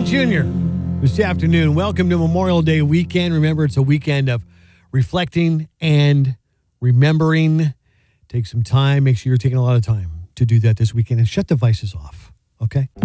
Jr. this afternoon. Welcome to Memorial Day weekend. Remember, it's a weekend of reflecting and remembering. Take some time. Make sure you're taking a lot of time to do that this weekend and shut devices off. Okay?